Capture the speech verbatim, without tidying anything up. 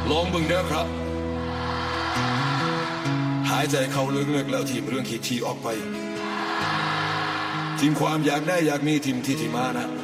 ลองมึงเด้อครับหายใจเข้าลึกๆแล้วทีมเรื่องขี้ทีออกไปทีมความอยากได้อยากมีทีมที่ที่มานะ